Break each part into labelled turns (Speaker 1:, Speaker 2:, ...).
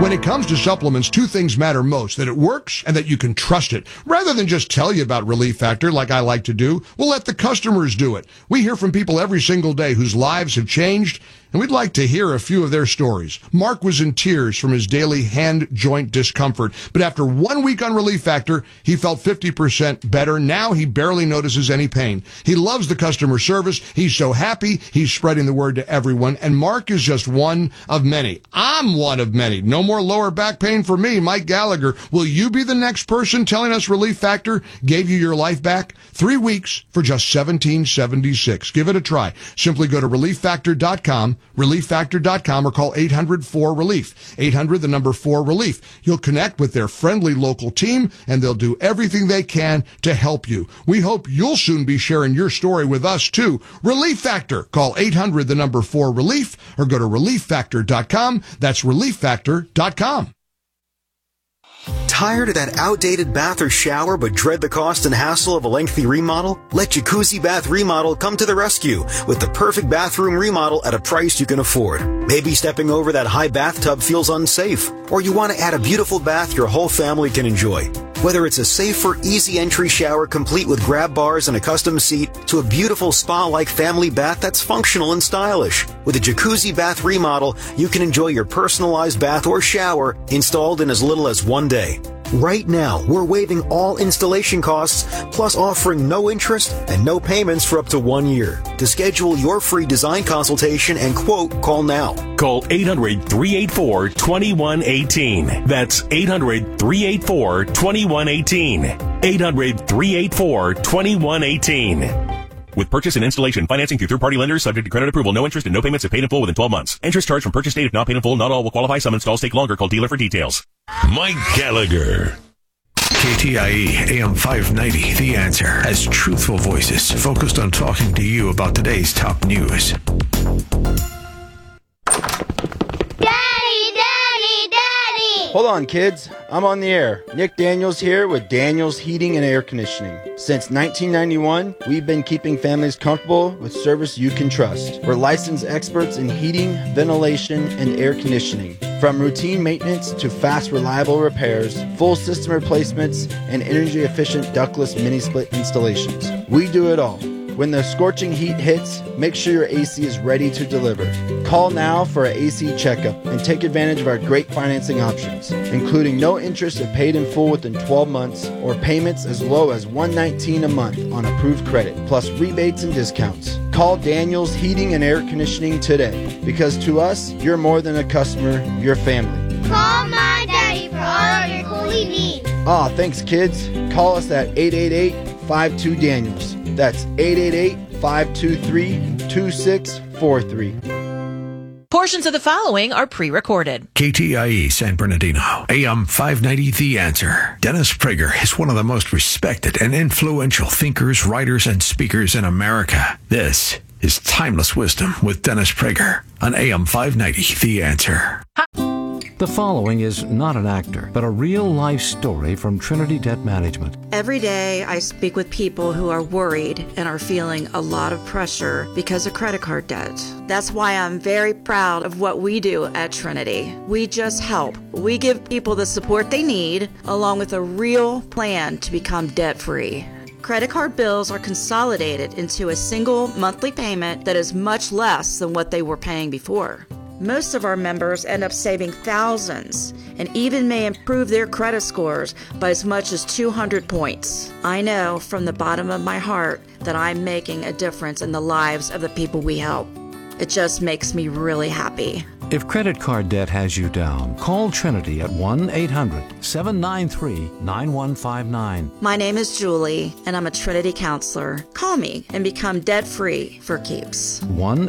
Speaker 1: When it comes to supplements, two things matter most: that it works and that you can trust it. Rather than just tell you about Relief Factor like I like to do, we'll let the customers do it. We hear from people every single day whose lives have changed, and we'd like to hear a few of their stories. Mark was in tears from his daily hand joint discomfort, but after 1 week on Relief Factor, he felt 50% better. Now he barely notices any pain. He loves the customer service. He's so happy. He's spreading the word to everyone, and Mark is just one of many. I'm one of many. No more lower back pain for me, Mike Gallagher. Will you be the next person telling us Relief Factor gave you your life back? 3 weeks for just $17.76. Give it a try. Simply go to relieffactor.com, relieffactor.com, or call 800-4RELIEF. 800, the number 4-RELIEF. You'll connect with their friendly local team, and they'll do everything they can to help you. We hope you'll soon be sharing your story with us, too. Relief Factor. Call 800, the number 4-RELIEF, or go to relieffactor.com. That's relieffactor.com.
Speaker 2: Tired of that outdated bath or shower but dread the cost and hassle of a lengthy remodel? Let Jacuzzi Bath Remodel come to the rescue with the perfect bathroom remodel at a price you can afford. Maybe stepping over that high bathtub feels unsafe, or you want to add a beautiful bath your whole family can enjoy. Whether it's a safer, easy entry shower complete with grab bars and a custom seat, to a beautiful spa-like family bath that's functional and stylish. With a Jacuzzi Bath Remodel, you can enjoy your personalized bath or shower installed in as little as 1 day. Right now, we're waiving all installation costs, plus offering no interest and no payments for up to 1 year. To schedule your free design consultation and quote, call now.
Speaker 3: Call 800-384-2118. That's 800-384-2118. 800-384-2118. With purchase and installation, financing through third-party lenders, subject to credit approval, no interest and no payments if paid in full within 12 months. Interest charged from purchase date if not paid in full. Not all will qualify. Some installs take longer. Call dealer for details.
Speaker 4: Mike Gallagher. KTIE AM 590, The Answer, has truthful voices focused on talking to you about today's top news.
Speaker 5: Hold on, kids. I'm on the air. Nick Daniels here with Daniels Heating and Air Conditioning. Since 1991, we've been keeping families comfortable with service you can trust. We're licensed experts in heating, ventilation, and air conditioning. From routine maintenance to fast, reliable repairs, full system replacements, and energy-efficient ductless mini-split installations. We do it all. When the scorching heat hits, make sure your AC is ready to deliver. Call now for an AC checkup and take advantage of our great financing options, including no interest if paid in full within 12 months or payments as low as $119 a month on approved credit, plus rebates and discounts. Call Daniels Heating and Air Conditioning today, because to us, you're more than a customer, you're family.
Speaker 6: Call my daddy for all of your cooling needs.
Speaker 5: Thanks, kids. Call us at 888-52-DANIELS. That's 888-523-2643.
Speaker 7: Portions of the following are pre-recorded.
Speaker 4: KTIE San Bernardino, AM 590, The Answer. Dennis Prager is one of the most respected and influential thinkers, writers, and speakers in America. This is Timeless Wisdom with Dennis Prager on AM 590, The Answer.
Speaker 8: The following is not an actor, but a real-life story from Trinity Debt Management.
Speaker 9: Every day I speak with people who are worried and are feeling a lot of pressure because of credit card debt. That's why I'm very proud of what we do at Trinity. We just help. We give people the support they need, along with a real plan to become debt-free. Credit card bills are consolidated into a single monthly payment that is much less than what they were paying before. Most of our members end up saving thousands and even may improve their credit scores by as much as 200 points. I know from the bottom of my heart that I'm making a difference in the lives of the people we help. It just makes me really happy.
Speaker 8: If credit card debt has you down, call Trinity at 1-800-793-9159.
Speaker 9: My name is Julie, and I'm a Trinity counselor. Call me and become debt-free for keeps.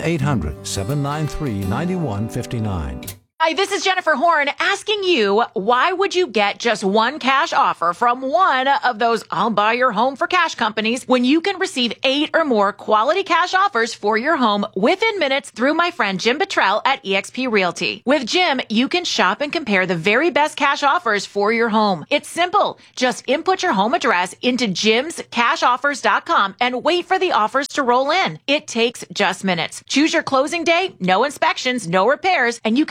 Speaker 8: 1-800-793-9159.
Speaker 7: Hi, this is Jennifer Horn asking you, why would you get just one cash offer from one of those I'll buy your home for cash companies when you can receive 8 or more quality cash offers for your home within minutes through my friend Jim Buttrell at eXp Realty? With Jim, you can shop and compare the very best cash offers for your home. It's simple. Just input your home address into jimscashoffers.com and wait for the offers to roll in. It takes just minutes. Choose your closing day, no inspections, no repairs, and you can even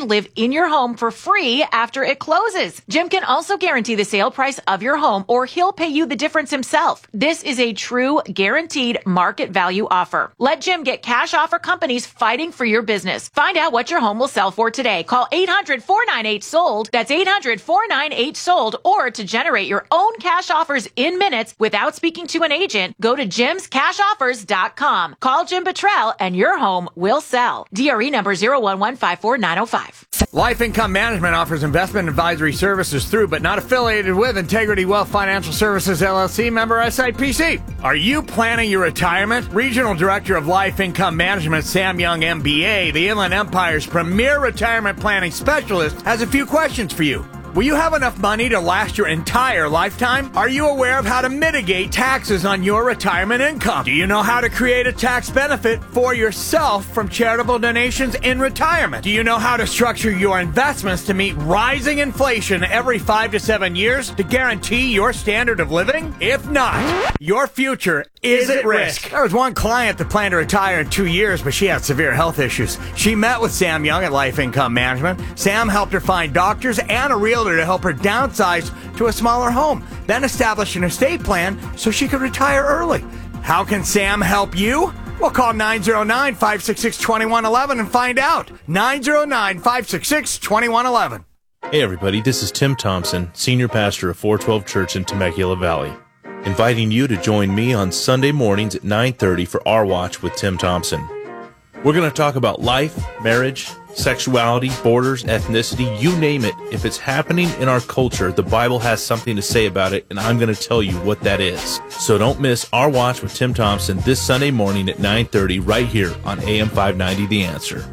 Speaker 7: can live in your home for free after it closes. Jim can also guarantee the sale price of your home, or he'll pay you the difference himself. This is a true guaranteed market value offer. Let Jim get cash offer companies fighting for your business. Find out what your home will sell for today. Call 800-498-SOLD. That's 800-498-SOLD. Or to generate your own cash offers in minutes without speaking to an agent, go to jimscashoffers.com. Call Jim Buttrell and your home will sell. DRE number 01154-905.
Speaker 10: Life Income Management offers investment advisory services through, but not affiliated with, Integrity Wealth Financial Services, LLC, member SIPC. Are you planning your retirement? Regional Director of Life Income Management, Sam Young, MBA, the Inland Empire's premier retirement planning specialist, has a few questions for you. Will you have enough money to last your entire lifetime? Are you aware of how to mitigate taxes on your retirement income? Do you know how to create a tax benefit for yourself from charitable donations in retirement? Do you know how to structure your investments to meet rising inflation every 5 to 7 years to guarantee your standard of living? If not, your future is at risk. There was one client that planned to retire in 2 years, but she had severe health issues. She met with Sam Young at Life Income Management. Sam helped her find doctors and a realtor to help her downsize to a smaller home, then establish an estate plan so she could retire early. How can Sam help you? Well, call 909-566-2111 and find out. 909-566-2111.
Speaker 11: Hey everybody, this is Tim Thompson, Senior Pastor of 412 Church in Temecula Valley, inviting you to join me on Sunday mornings at 9:30 for Our Watch with Tim Thompson. We're going to talk about life, marriage, sexuality, borders, ethnicity, you name it. If it's happening in our culture, the Bible has something to say about it, and I'm going to tell you what that is. So don't miss Our Watch with Tim Thompson this Sunday morning at 9:30 right here on AM 590 The Answer.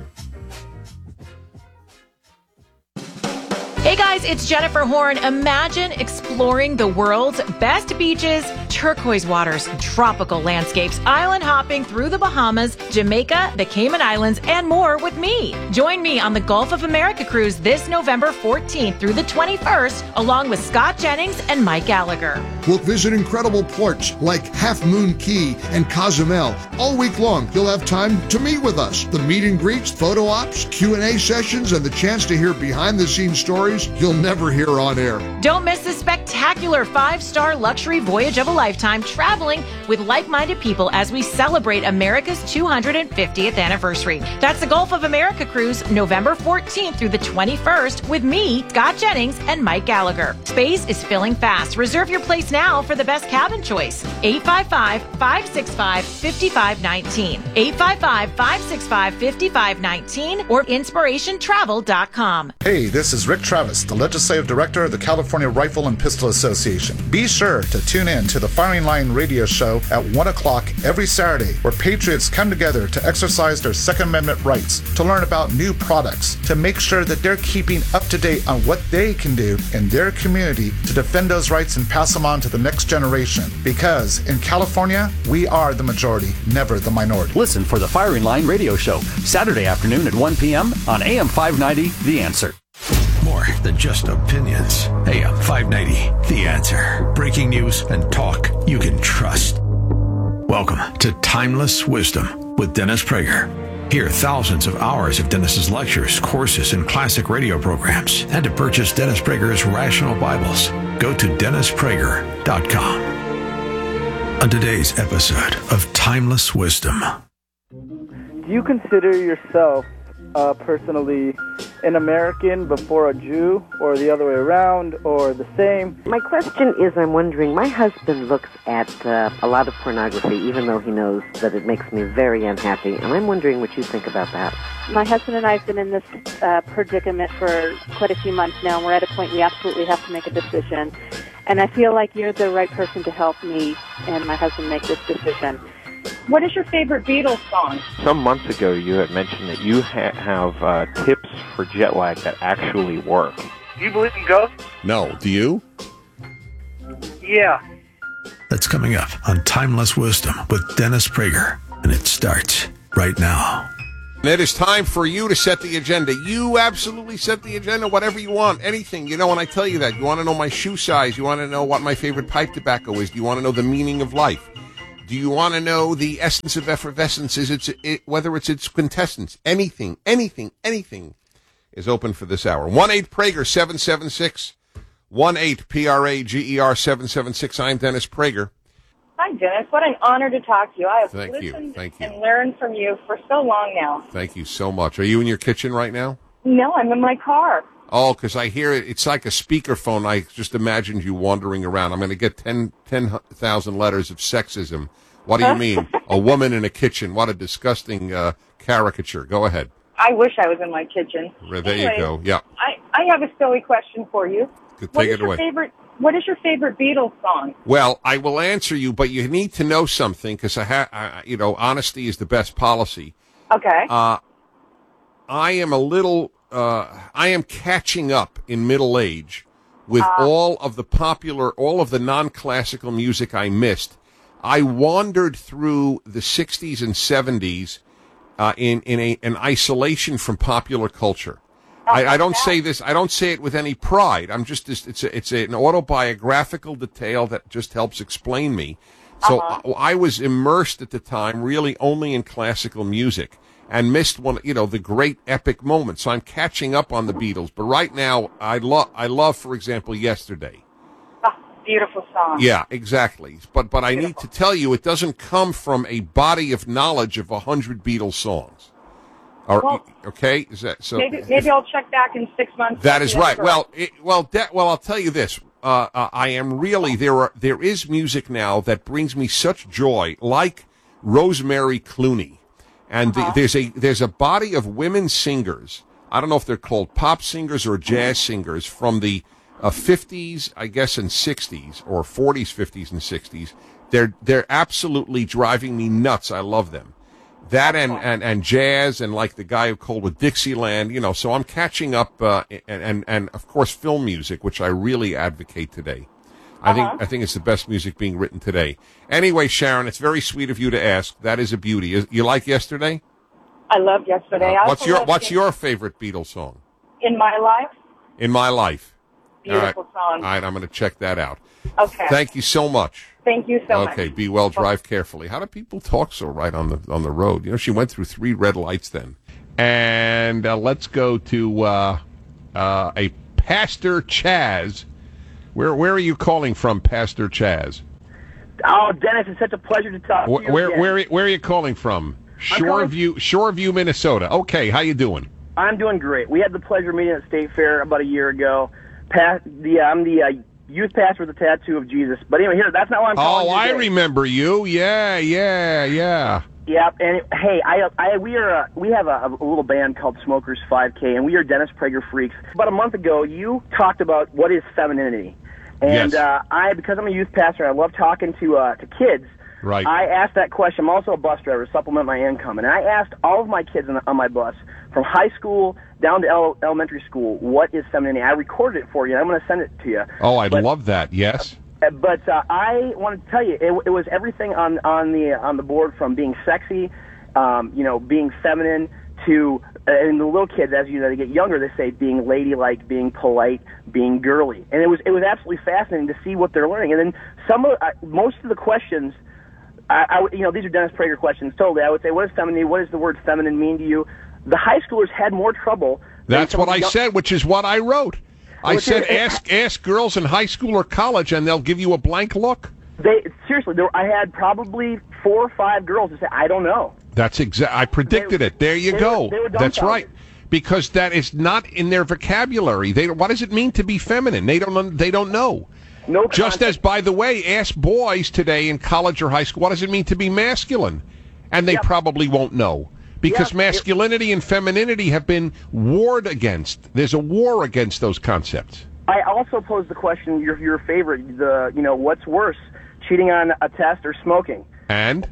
Speaker 7: Hey guys, it's Jennifer Horn. Imagine exploring the world's best beaches, turquoise waters, tropical landscapes, island hopping through the Bahamas, Jamaica, the Cayman Islands, and more with me. Join me on the Gulf of America cruise this November 14th through the 21st, along with Scott Jennings and Mike Gallagher.
Speaker 1: We'll visit incredible ports like Half Moon Key and Cozumel. All week long, you'll have time to meet with us. The meet and greets, photo ops, Q&A sessions, and the chance to hear behind-the-scenes stories you'll never hear on air.
Speaker 7: Don't miss the spectacular 5-star luxury voyage of a lifetime, traveling with like-minded people as we celebrate America's 250th anniversary. That's the Gulf of America cruise, November 14th through the 21st, with me, Scott Jennings, and Mike Gallagher. Space is filling fast. Reserve your place now for the best cabin choice. 855-565-5519. 855-565-5519 or inspirationtravel.com.
Speaker 12: Hey, this is Rick Travis, the Legislative Director of the California Rifle and Pistol Association. Be sure to tune in to the Firing Line radio show at 1 o'clock every Saturday, where patriots come together to exercise their Second Amendment rights, to learn about new products, to make sure that they're keeping up to date on what they can do in their community to defend those rights and pass them on to the next generation. Because in California, we are the majority, never the minority.
Speaker 13: Listen for the Firing Line radio show, Saturday afternoon at 1 p.m. on AM 590, The Answer.
Speaker 4: More than just opinions. AM 590, The Answer. Breaking news and talk you can trust. Welcome to Timeless Wisdom with Dennis Prager. Hear thousands of hours of Dennis's lectures, courses, and classic radio programs. And to purchase Dennis Prager's Rational Bibles, go to DennisPrager.com. On today's episode of Timeless Wisdom.
Speaker 14: Do you consider yourself personally an American before a Jew, or the other way around, or the same?
Speaker 15: My question is, I'm wondering, my husband looks at a lot of pornography, even though he knows that it makes me very unhappy, and I'm wondering what you think about that.
Speaker 16: My husband and I have been in this predicament for quite a few months now, and we're at a point we absolutely have to make a decision. And I feel like you're the right person to help me and my husband make this decision. What is your favorite Beatles song?
Speaker 17: Some months ago, you had mentioned that you have tips for jet lag that actually work.
Speaker 14: Do you believe in ghosts?
Speaker 18: No. Do you?
Speaker 14: Yeah.
Speaker 4: That's coming up on Timeless Wisdom with Dennis Prager, and it starts right now.
Speaker 18: It is time for you to set the agenda. You absolutely set the agenda, whatever you want, anything. You know, when I tell you that, you want to know my shoe size, you want to know what my favorite pipe tobacco is, do you want to know the meaning of life? Do you want to know the essence of effervescence? Whether it's its quintessence? Anything. is open for this hour. 1-8-PRAGER 776 1-8-PRAGER 776. I'm Dennis Prager.
Speaker 19: Hi, Dennis. What an honor to talk to you. I have
Speaker 18: Thank you.
Speaker 19: listened
Speaker 18: Thank you.
Speaker 19: and learned from you for so long now.
Speaker 18: Thank you so much. Are you in your kitchen right now?
Speaker 19: No, I'm in my car.
Speaker 18: Oh, because I hear it. It's like a speakerphone. I just imagined you wandering around. I'm going to get 10,000 letters of sexism. What do you mean? A woman in a kitchen. What a disgusting caricature. Go ahead.
Speaker 19: I wish I was in my kitchen.
Speaker 18: There you go. Yeah.
Speaker 19: I have a silly question for you.
Speaker 18: Take it away.
Speaker 19: What is your favorite Beatles song?
Speaker 18: Well, I will answer you, but you need to know something because honesty is the best policy.
Speaker 19: Okay.
Speaker 18: I am catching up in middle age with all of the non-classical music I missed. I wandered through the 60s and 70s in isolation from popular culture. I don't say this. I don't say it with any pride. I'm just. It's an autobiographical detail that just helps explain me. So I was immersed at the time, really only in classical music, and missed the great epic moments. So I'm catching up on the Beatles. But right now, I love, for example, Yesterday.
Speaker 19: Oh, beautiful song.
Speaker 18: Yeah, exactly. But I need to tell you, it doesn't come from a body of knowledge of 100 Beatles songs. Okay, is that so?
Speaker 19: Maybe I'll check back in 6 months.
Speaker 18: That is right. Well, I'll tell you this. I am really there is music now that brings me such joy, like Rosemary Clooney, and there's a body of women singers. I don't know if they're called pop singers or jazz singers from the 50s, I guess, and 60s, or 40s, 50s, and 60s. They're absolutely driving me nuts. I love them. That and jazz and like the guy who called with Dixieland, so I'm catching up, and of course film music, which I really advocate today. I think it's the best music being written today. Anyway, Sharon, it's very sweet of you to ask. That is a beauty. You like Yesterday?
Speaker 19: I love Yesterday.
Speaker 18: What's your favorite Beatles song?
Speaker 19: In My Life.
Speaker 18: In My Life.
Speaker 19: Beautiful song.
Speaker 18: All right, I'm going to check that out.
Speaker 19: Okay.
Speaker 18: Thank you so much.
Speaker 19: Thank you so much.
Speaker 18: Okay, be well, drive carefully. How do people talk so right on the road? She went through 3 red lights then. And let's go to a Pastor Chaz. Where are you calling from, Pastor Chaz?
Speaker 20: Oh, Dennis, it's such a pleasure to talk to you.
Speaker 18: Where are you calling from? Shoreview, Minnesota. Okay, how you doing?
Speaker 20: I'm doing great. We had the pleasure of meeting at State Fair about a year ago. I'm the youth pastor with a tattoo of Jesus. But anyway, that's not what I'm calling you.
Speaker 18: Oh, I remember you. Yeah.
Speaker 20: Yeah, and hey, we have a little band called Smokers 5K, and we are Dennis Prager freaks. About a month ago, you talked about what is femininity, and
Speaker 18: yes.
Speaker 20: Because I'm a youth pastor, I love talking to kids.
Speaker 18: Right.
Speaker 20: I asked that question. I'm also a bus driver to supplement my income, and I asked all of my kids on my bus, from high school down to elementary school, what is femininity? I recorded it for you, and I'm going to send it to you.
Speaker 18: Oh, I'd love that. Yes.
Speaker 20: But I wanted to tell you, it was everything on the board, from being sexy, being feminine, to and the little kids, as they get younger, they say being ladylike, being polite, being girly, and it was absolutely fascinating to see what they're learning. And then most of the questions, these are Dennis Prager questions. Totally, I would say, what is femininity? What does the word feminine mean to you? The high schoolers had more trouble.
Speaker 18: That's what I said, which is what I wrote. I said, ask girls in high school or college, and they'll give you a blank look.
Speaker 20: Seriously, I had probably 4 or 5 girls who said, I don't know.
Speaker 18: That's I predicted it. There you go. That's right. Because that is not in their vocabulary. What does it mean to be feminine? They don't know.
Speaker 20: No.
Speaker 18: Just as, by the way, ask boys today in college or high school, what does it mean to be masculine? And they probably won't know. Because masculinity and femininity have been warred against. There's a war against those concepts.
Speaker 20: I also posed the question, your favorite, what's worse, cheating on a test or smoking?
Speaker 18: And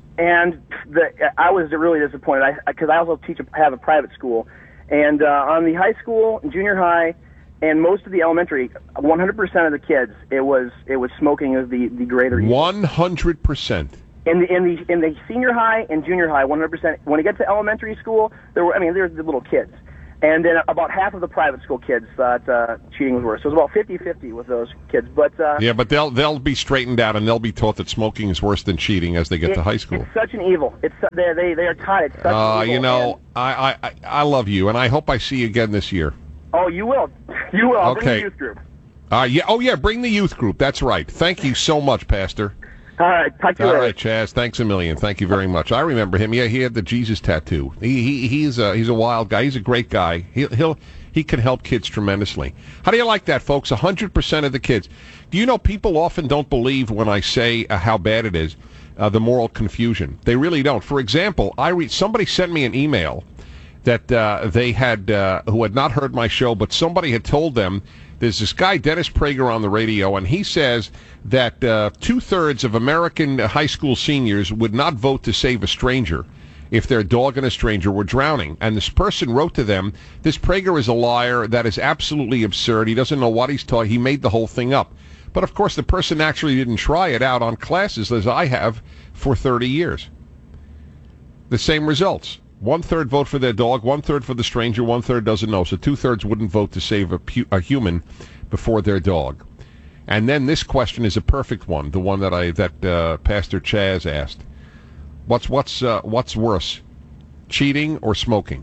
Speaker 20: I was really disappointed because I also have a private school, and on the high school, junior high, and most of the elementary, 100% of the kids, it was smoking as the greater evil.
Speaker 18: 100%.
Speaker 20: In the senior high and junior high, 100%. When you get to elementary school, there's the little kids. And then about half of the private school kids thought cheating was worse. So it was about 50-50 with those kids. But
Speaker 18: but they'll be straightened out, and they'll be taught that smoking is worse than cheating as they get to high school.
Speaker 20: It's such an evil. They are taught it's such an evil.
Speaker 18: I love you, and I hope I see you again this year.
Speaker 20: Oh, you will. You will. I'll bring the
Speaker 18: Okay.
Speaker 20: youth group.
Speaker 18: Yeah. Oh, yeah. Bring the youth group. That's right. Thank you so much, Pastor.
Speaker 20: All right. Talk to you
Speaker 18: All
Speaker 20: later.
Speaker 18: right, Chaz. Thanks a million. Thank you very much. I remember him. Yeah, he had the Jesus tattoo. He's a wild guy. He's a great guy. He can help kids tremendously. How do you like that, folks? 100% of the kids. Do you know people often don't believe when I say how bad it is, the moral confusion. They really don't. For example, somebody sent me an email that they had who had not heard my show, but somebody had told them. There's this guy, Dennis Prager, on the radio, and he says that 2/3 of American high school seniors would not vote to save a stranger if their dog and a stranger were drowning. And this person wrote to them, this Prager is a liar. That is absolutely absurd. He doesn't know what he's taught. He made the whole thing up. But, of course, the person actually didn't try it out on classes, as I have for 30 years. The same results. 1/3 vote for their dog, 1/3 for the stranger, 1/3 doesn't know. So 2/3 wouldn't vote to save a human before their dog. And then this question is a perfect one, the one that Pastor Chaz asked. What's worse, cheating or smoking?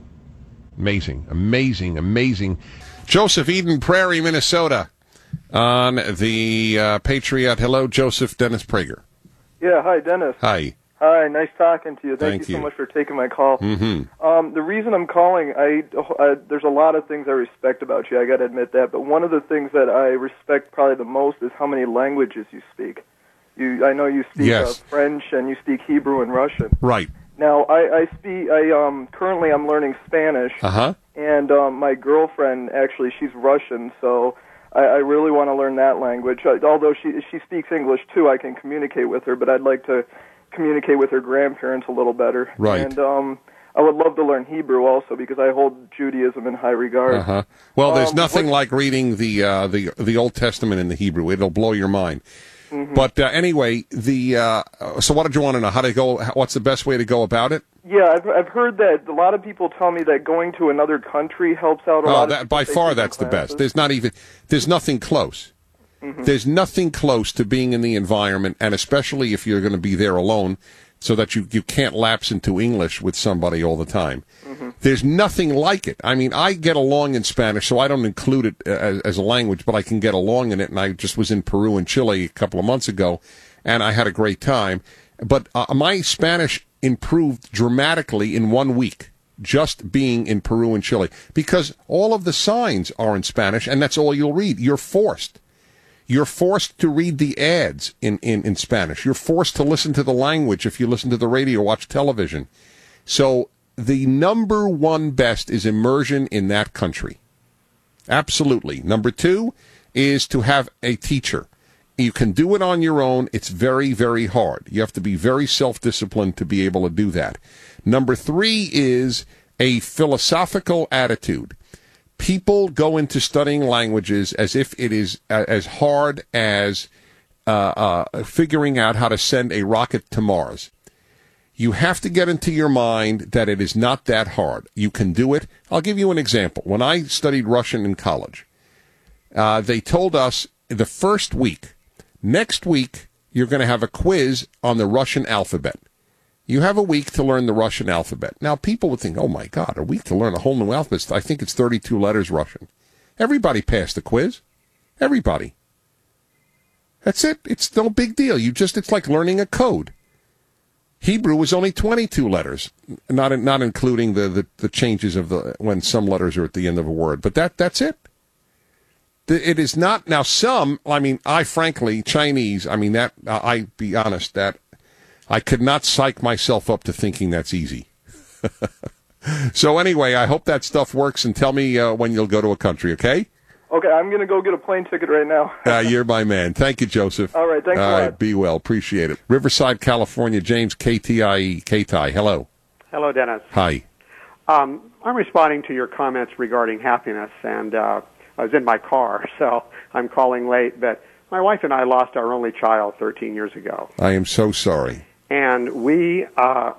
Speaker 18: Amazing. Joseph, Eden Prairie, Minnesota, on the Patriot. Hello, Joseph. Dennis Prager.
Speaker 21: Yeah, hi, Dennis.
Speaker 18: Hi.
Speaker 21: Hi, nice talking to you.
Speaker 18: Thank
Speaker 21: you so
Speaker 18: you.
Speaker 21: much for taking my call.
Speaker 18: Mm-hmm.
Speaker 21: The reason I'm calling, there's a lot of things I respect about you, I got to admit that, but one of the things that I respect probably the most is how many languages you speak. I know you speak
Speaker 18: Yes.
Speaker 21: French and you speak Hebrew and Russian.
Speaker 18: Right.
Speaker 21: Now, currently I'm learning Spanish,
Speaker 18: Uh-huh.
Speaker 21: and my girlfriend, actually, she's Russian, so I really want to learn that language. Although she speaks English, too, I can communicate with her, but I'd like to communicate with her grandparents a little better.
Speaker 18: Right.
Speaker 21: And I would love to learn Hebrew also, because I hold Judaism in high regard.
Speaker 18: Uh-huh. Well, there's nothing like reading the Old Testament in the Hebrew. It'll blow your mind.
Speaker 21: Mhm.
Speaker 18: But anyway, so what did you want to know? How to go? What's the best way to go about it?
Speaker 21: Yeah, I've heard that a lot of people tell me that going to another country helps out a lot.
Speaker 18: That by far that's the best. There's nothing close.
Speaker 21: Mhm.
Speaker 18: There's nothing close to being in the environment, and especially if you're going to be there alone, so that you can't lapse into English with somebody all the time.
Speaker 21: Mhm.
Speaker 18: There's nothing like it. I mean, I get along in Spanish, so I don't include it as a language, but I can get along in it, and I just was in Peru and Chile a couple of months ago, and I had a great time. But my Spanish improved dramatically in 1 week, just being in Peru and Chile, because all of the signs are in Spanish, and that's all you'll read. You're forced. You're forced to read the ads in Spanish. You're forced to listen to the language if you listen to the radio or watch television. So the number one best is immersion in that country. Absolutely. Number two is to have a teacher. You can do it on your own. It's very, very hard. You have to be very self-disciplined to be able to do that. Number three is a philosophical attitude. People go into studying languages as if it is as hard as figuring out how to send a rocket to Mars. You have to get into your mind that it is not that hard. You can do it. I'll give you an example. When I studied Russian in college, they told us the first week, next week, you're going to have a quiz on the Russian alphabet. You have a week to learn the Russian alphabet. Now, people would think, oh, my God, a week to learn a whole new alphabet. I think it's 32 letters Russian. Everybody passed the quiz. Everybody. That's it. It's no big deal. It's like learning a code. Hebrew was only 22 letters, not including the changes of when some letters are at the end of a word. But that's it. It is not. Now, frankly, Chinese, I be honest, that I could not psych myself up to thinking that's easy. So anyway, I hope that stuff works, and tell me when you'll go to a country, okay?
Speaker 21: Okay, I'm going to go get a plane ticket right now.
Speaker 18: You're my man. Thank you, Joseph.
Speaker 21: All right, thanks a lot.
Speaker 18: All right, be well. Appreciate it. Riverside, California, James, KTIE. K-Tie, hello.
Speaker 22: Hello, Dennis.
Speaker 18: Hi.
Speaker 22: I'm responding to your comments regarding happiness, and I was in my car, so I'm calling late, but my wife and I lost our only child 13 years ago.
Speaker 18: I am so sorry.
Speaker 22: And we, well,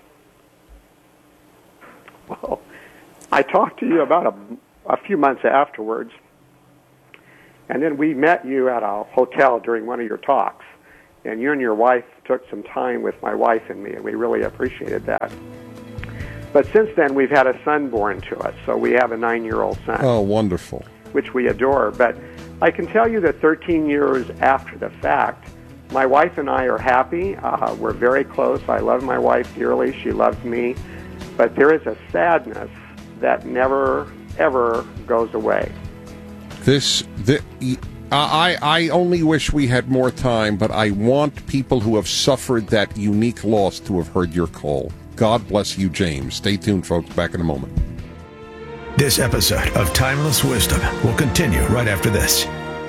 Speaker 22: I talked to you about a few months afterwards, and then we met you at a hotel during one of your talks, and you and your wife took some time with my wife and me, and we really appreciated that. But since then, we've had a son born to us, so we have a 9-year-old son.
Speaker 18: Oh, wonderful.
Speaker 22: Which we adore. But I can tell you that 13 years after the fact, my wife and I are happy. We're very close. I love my wife dearly. She loves me. But there is a sadness that never, ever goes away.
Speaker 18: I only wish we had more time, but I want people who have suffered that unique loss to have heard your call. God bless you, James. Stay tuned, folks. Back in a moment.
Speaker 4: This episode of Timeless Wisdom will continue right after this.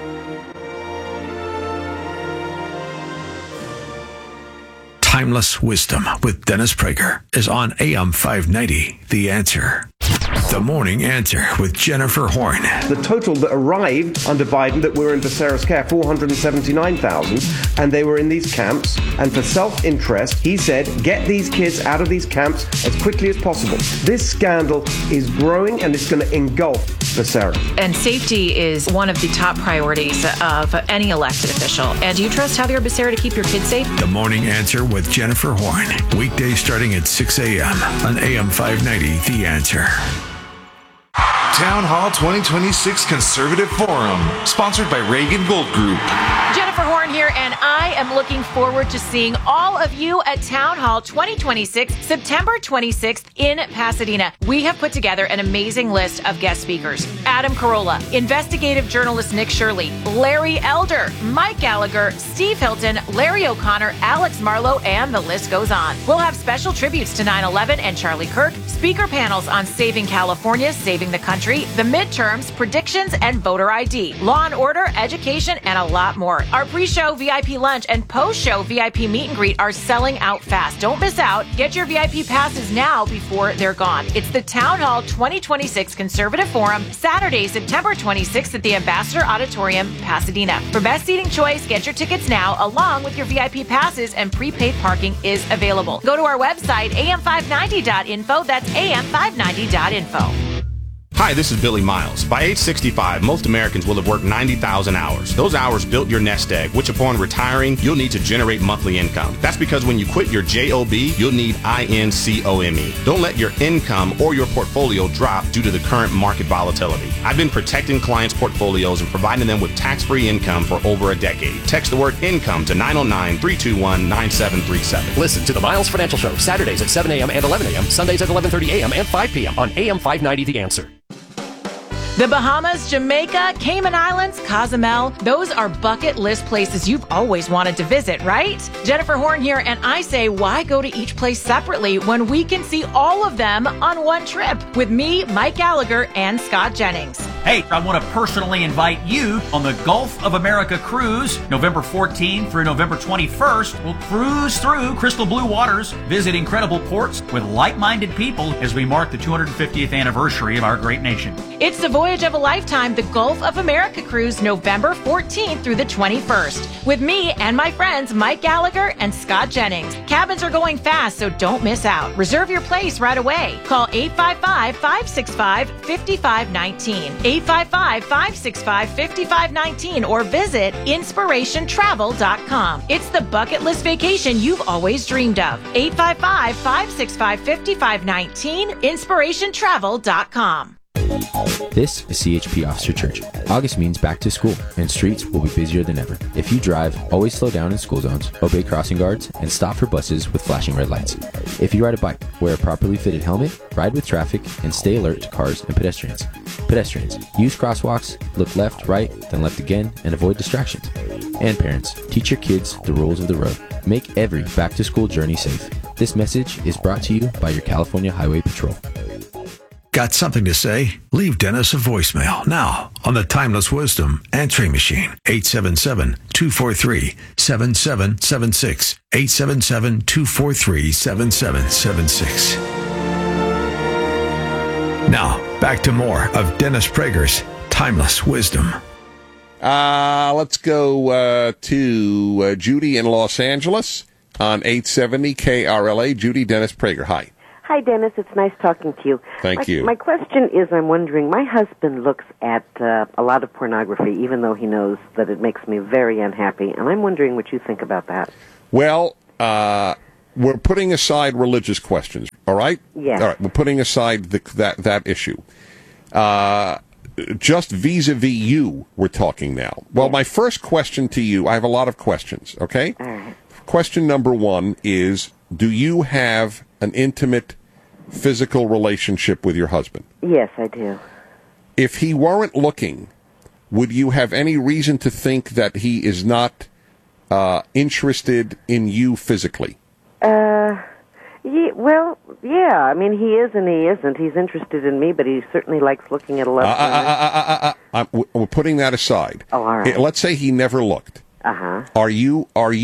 Speaker 4: Timeless Wisdom with Dennis Prager is on AM 590, The Answer. The Morning Answer with Jennifer Horn.
Speaker 2: The total that arrived under Biden that were in Becerra's care, 479,000, and they were in these camps. And for self-interest, he said, get these kids out of these camps as quickly as possible. This scandal is growing, and it's going to engulf Becerra.
Speaker 7: And safety is one of the top priorities of any elected official. And do you trust Javier Becerra to keep your kids safe?
Speaker 4: The Morning Answer with Jennifer Horn. Weekdays starting at 6 a.m. on AM 590, The Answer.
Speaker 3: Town Hall 2026 Conservative Forum, sponsored by Reagan Gold Group.
Speaker 7: Jennifer Horn here, and I am looking forward to seeing all of you at Town Hall 2026, September 26th in Pasadena. We have put together an amazing list of guest speakers. Adam Carolla, investigative journalist Nick Shirley, Larry Elder, Mike Gallagher, Steve Hilton, Larry O'Connor, Alex Marlowe, and the list goes on. We'll have special tributes to 9/11 and Charlie Kirk, speaker panels on saving California, saving the country, the midterms, predictions, and voter ID, law and order, education, and a lot more. Our pre-show VIP lunch and post-show VIP meet and greet are selling out fast. Don't miss out. Get your VIP passes now before they're gone. It's the Town Hall 2026 Conservative Forum, Saturday, September 26th at the Ambassador Auditorium, Pasadena. For best seating choice, get your tickets now, along with your VIP passes, and prepaid parking is available. Go to our website, am590.info. That's am590.info.
Speaker 23: Hi, this is Billy Miles. By age 65, most Americans will have worked 90,000 hours. Those hours built your nest egg, which upon retiring, you'll need to generate monthly income. That's because when you quit your JOB, you'll need INCOME. Don't let your income or your portfolio drop due to the current market volatility. I've been protecting clients' portfolios and providing them with tax-free income for over a decade. Text the word income to 909-321-9737.
Speaker 13: Listen to the Miles Financial Show, Saturdays at 7 a.m. and 11 a.m., Sundays at 11:30 a.m. and 5 p.m. on AM 590 The Answer.
Speaker 7: The Bahamas, Jamaica, Cayman Islands, Cozumel, those are bucket list places you've always wanted to visit, right? Jennifer Horn here, and I say, why go to each place separately when we can see all of them on one trip with me, Mike Gallagher, and Scott Jennings?
Speaker 24: Hey, I want to personally invite you on the Gulf of America cruise, November 14th through November 21st. We'll cruise through crystal blue waters, visit incredible ports with like-minded people as we mark the 250th anniversary of our great nation.
Speaker 7: It's the voyage of a lifetime, the Gulf of America cruise, November 14th through the 21st, with me and my friends Mike Gallagher and Scott Jennings. Cabins are going fast, so don't miss out. Reserve your place right away. Call 855-565-5519, 855-565-5519, or visit inspirationtravel.com. It's the bucket list vacation you've always dreamed of. 855-565-5519, inspirationtravel.com.
Speaker 25: This is CHP Officer Church. August means back to school, and streets will be busier than ever. If you drive, always slow down in school zones, obey crossing guards, and stop for buses with flashing red lights. If you ride a bike, wear a properly fitted helmet, ride with traffic, and stay alert to cars and pedestrians. Pedestrians, use crosswalks, look left, right, then left again, and avoid distractions. And parents, teach your kids the rules of the road. Make every back-to-school journey safe. This message is brought to you by your California Highway Patrol.
Speaker 4: Got something to say? Leave Dennis a voicemail now on the Timeless Wisdom answering machine. 877-243-7776. 877-243-7776. Now, back to more of Dennis Prager's Timeless Wisdom.
Speaker 18: Let's go to Judy in Los Angeles on 870 KRLA. Judy, Dennis Prager. Hi.
Speaker 15: Hi, Dennis. It's nice talking to you.
Speaker 18: Thank you.
Speaker 15: My question is, I'm wondering, my husband looks at a lot of pornography, even though he knows that it makes me very unhappy, and I'm wondering what you think about that.
Speaker 18: Well, we're putting aside religious questions, all right?
Speaker 15: Yes.
Speaker 18: All right, we're putting aside that issue. Just vis-a-vis you, we're talking now. Well, my first question to you, I have a lot of questions, okay?
Speaker 15: All right.
Speaker 18: Question number one is, do you have an intimate physical relationship with your husband?
Speaker 15: Yes, I do.
Speaker 18: If he weren't looking, would you have any reason to think that he is not interested in you physically?
Speaker 15: Yeah. I mean, he is and he isn't. He's interested in me, but he certainly likes looking at a lot of women.
Speaker 18: We're putting that aside.
Speaker 15: Oh, all right.
Speaker 18: Let's say he never looked.
Speaker 15: Uh-huh.
Speaker 18: Are you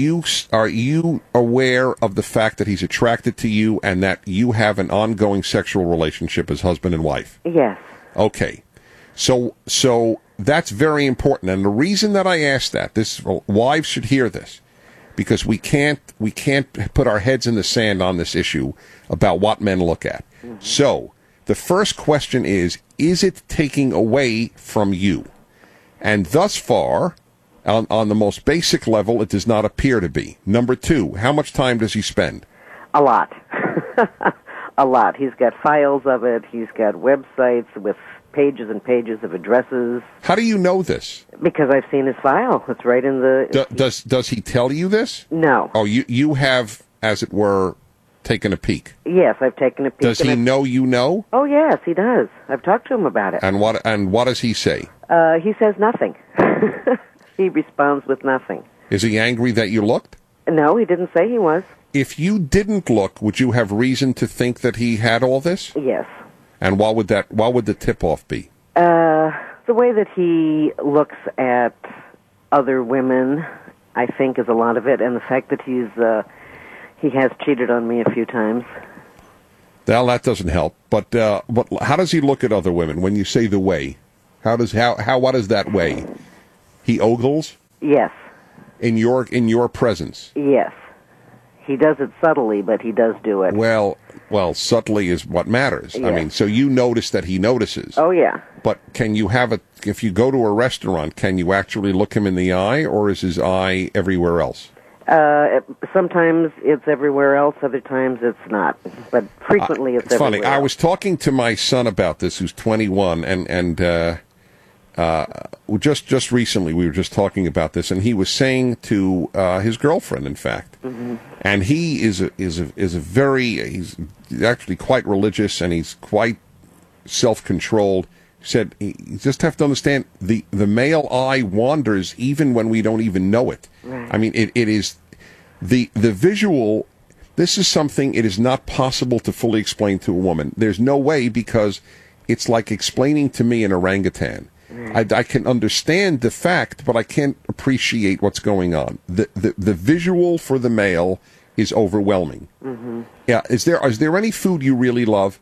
Speaker 18: aware of the fact that he's attracted to you and that you have an ongoing sexual relationship as husband and wife?
Speaker 15: Yes.
Speaker 18: Okay. So that's very important. And the reason that I ask that, wives should hear this, because we can't put our heads in the sand on this issue about what men look at. Mm-hmm. So the first question is it taking away from you? And thus far, on the most basic level, it does not appear to be. Number two, how much time does he spend?
Speaker 15: A lot. A lot. He's got files of it. He's got websites with pages and pages of addresses.
Speaker 18: How do you know this?
Speaker 15: Because I've seen his file. It's right in the...
Speaker 18: Does he tell you this?
Speaker 15: No.
Speaker 18: Oh, you have, as it were, taken a peek?
Speaker 15: Yes, I've taken a peek.
Speaker 18: Does he know you know?
Speaker 15: Oh, yes, he does. I've talked to him about it.
Speaker 18: And what does he say?
Speaker 15: He says nothing. He responds with nothing.
Speaker 18: Is he angry that you looked?
Speaker 15: No, he didn't say he was.
Speaker 18: If you didn't look, would you have reason to think that he had all this?
Speaker 15: Yes.
Speaker 18: And what would the tip-off be?
Speaker 15: The way that he looks at other women, I think, is a lot of it, and the fact that he has cheated on me a few times.
Speaker 18: Well, that doesn't help. But how does he look at other women? When you say the way, what is that way? He ogles?
Speaker 15: Yes.
Speaker 18: In your presence?
Speaker 15: Yes. He does it subtly, but he does do it.
Speaker 18: Well, subtly is what matters.
Speaker 15: Yes.
Speaker 18: I mean, so you notice that he notices.
Speaker 15: Oh, yeah.
Speaker 18: But if you go to a restaurant, can you actually look him in the eye, or is his eye everywhere else?
Speaker 15: Sometimes it's everywhere else, other times it's not. But frequently it's everywhere
Speaker 18: funny.
Speaker 15: else.
Speaker 18: I was talking to my son about this, who's 21, and just recently we were just talking about this, and he was saying to his girlfriend, in fact,
Speaker 15: mm-hmm.
Speaker 18: and he he's actually quite religious, and he's quite self-controlled. He said, you just have to understand, the male eye wanders even when we don't even know it.
Speaker 15: Right.
Speaker 18: I mean, it is the visual. This is something it is not possible to fully explain to a woman. There's no way, because it's like explaining to me an orangutan. I can understand the fact, but I can't appreciate what's going on. The visual for the male is overwhelming.
Speaker 15: Mm-hmm.
Speaker 18: Yeah, is there any food you really love?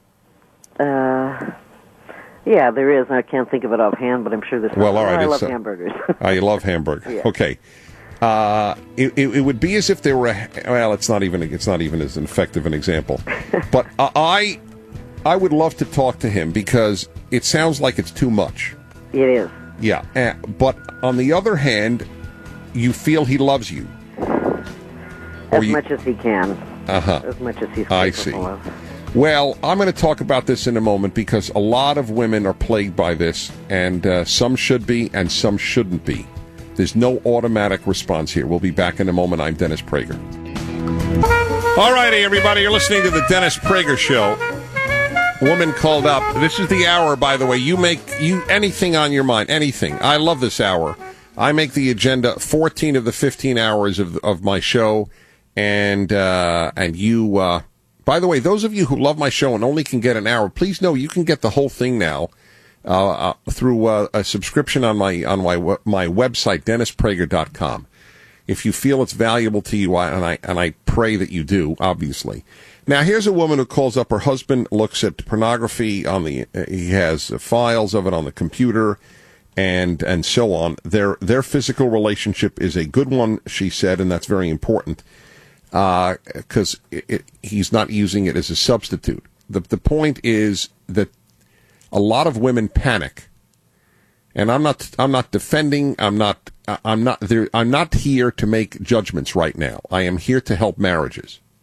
Speaker 15: Yeah, there is. I can't think of it offhand, but I'm sure there's.
Speaker 18: Well, all right.
Speaker 15: I love hamburgers.
Speaker 18: You love hamburgers.
Speaker 15: Yeah.
Speaker 18: Okay. It would be as if there were. It's not even as effective an example. But I would love to talk to him, because it sounds like it's too much.
Speaker 15: It is.
Speaker 18: Yeah, but on the other hand, you feel he loves you.
Speaker 15: As much as he can.
Speaker 18: Uh-huh.
Speaker 15: As much as he's capable
Speaker 18: I see.
Speaker 15: of.
Speaker 18: Well, I'm going to talk about this in a moment, because a lot of women are plagued by this, and some should be and some shouldn't be. There's no automatic response here. We'll be back in a moment. I'm Dennis Prager. All righty, everybody. You're listening to the Dennis Prager Show. Woman called up. This is the hour, by the way. You anything on your mind, anything. I love this hour. I make the agenda 14 of the 15 hours of my show, and you. By the way, those of you who love my show and only can get an hour, please know you can get the whole thing now through a subscription on my website, DennisPrager.com. If you feel it's valuable to you, and I pray that you do, obviously. Now, here's a woman who calls up. Her husband looks at pornography he has files of it on the computer, and so on. Their physical relationship is a good one, she said, and that's very important, because he's not using it as a substitute. The point is that a lot of women panic, and I'm not defending. I'm not here to make judgments right now. I am here to help marriages.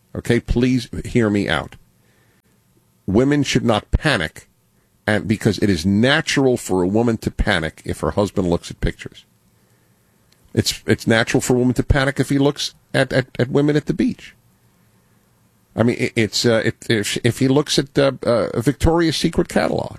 Speaker 18: Okay, please hear me out. Women should not panic, and because it is natural for a woman to panic if her husband looks at pictures. It's natural for a woman to panic if he looks at women at the beach. I mean, if he looks at a Victoria's Secret catalog.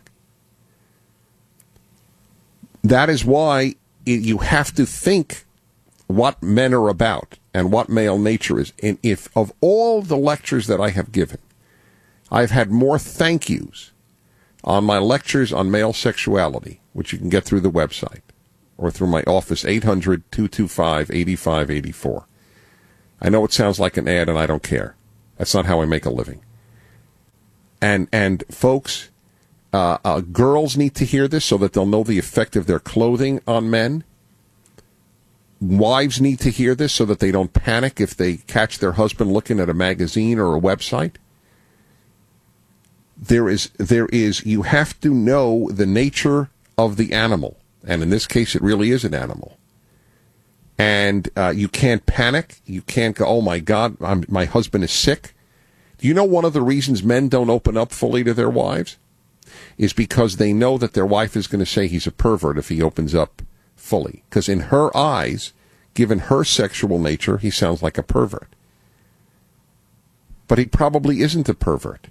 Speaker 18: That is why you have to think what men are about and what male nature is. And if of all the lectures that I have given, I've had more thank yous on my lectures on male sexuality, which you can get through the website or through my office, 800-225-8584. I know it sounds like an ad, and I don't care. That's not how I make a living. And folks, girls need to hear this so that they'll know the effect of their clothing on men. Wives need to hear this so that they don't panic if they catch their husband looking at a magazine or a website. There is, you have to know the nature of the animal. And in this case, it really is an animal. And you can't panic. You can't go, oh my God, my husband is sick. Do you know one of the reasons men don't open up fully to their wives? Is because they know that their wife is going to say he's a pervert if he opens up fully. Because in her eyes, given her sexual nature, he sounds like a pervert. But he probably isn't a pervert.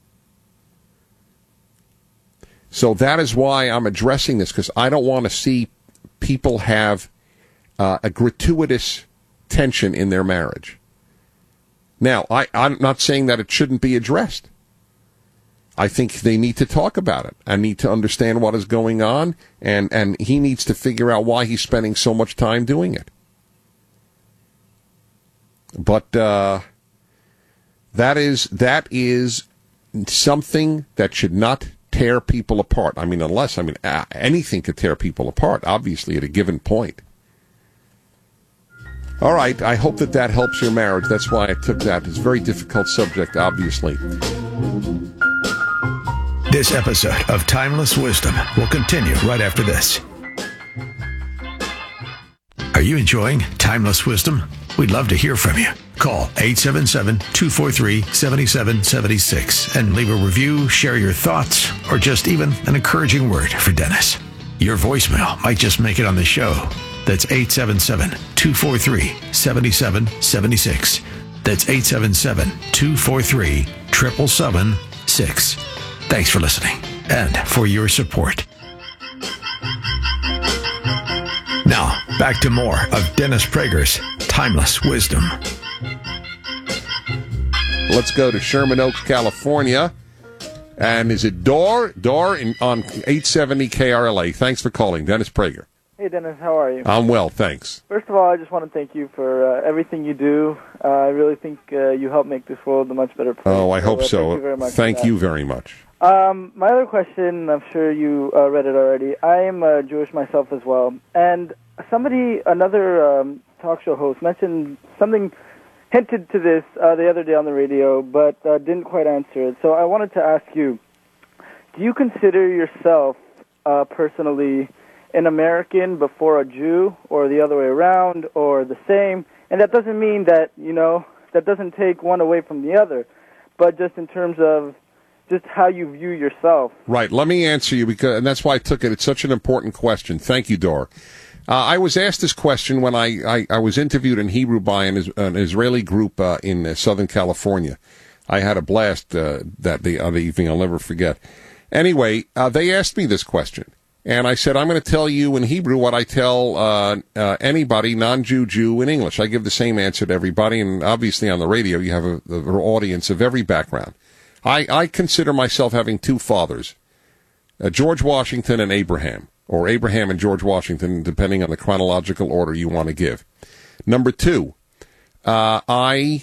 Speaker 18: So that is why I'm addressing this, because I don't want to see people have a gratuitous tension in their marriage. Now, I'm not saying that it shouldn't be addressed. I think they need to talk about it. I need to understand what is going on, and he needs to figure out why he's spending so much time doing it. But that is something that should not tear people apart. Anything could tear people apart, obviously, at a given point. All right, I hope that helps your marriage. That's why I took that. It's a very difficult subject, obviously.
Speaker 4: This episode of Timeless Wisdom will continue right after this. Are you enjoying Timeless Wisdom? We'd love to hear from you. Call 877-243-7776 and leave a review, share your thoughts, or just even an encouraging word for Dennis. Your voicemail might just make it on the show. That's 877-243-7776. That's 877-243-7776. Thanks for listening and for your support. Now, back to more of Dennis Prager's Timeless Wisdom.
Speaker 18: Let's go to Sherman Oaks, California. And is it Dor? Dor on 870 KRLA. Thanks for calling. Dennis Prager.
Speaker 14: Hey, Dennis, how are you?
Speaker 18: I'm well, thanks.
Speaker 14: First of all, I just want to thank you for everything you do. I really think you help make this world a much better place.
Speaker 18: Oh, I hope so.
Speaker 14: Thank you very much.
Speaker 18: Thank you very much.
Speaker 14: My other question, I'm sure you read it already. I am Jewish myself as well. And another talk show host, mentioned something, hinted to this the other day on the radio, but didn't quite answer it. So I wanted to ask you, do you consider yourself personally an American before a Jew, or the other way around, or the same? And that doesn't mean that, that doesn't take one away from the other, but just in terms of just how you view yourself.
Speaker 18: Right. Let me answer you, and that's why I took it. It's such an important question. Thank you, Dor. I was asked this question when I was interviewed in Hebrew by an Israeli group in Southern California. I had a blast that evening I'll never forget. Anyway, they asked me this question, and I said, I'm going to tell you in Hebrew what I tell anybody, non-Jew, Jew, in English. I give the same answer to everybody, and obviously on the radio you have an audience of every background. I consider myself having two fathers, George Washington and Abraham, or Abraham and George Washington, depending on the chronological order you want to give. Number two, I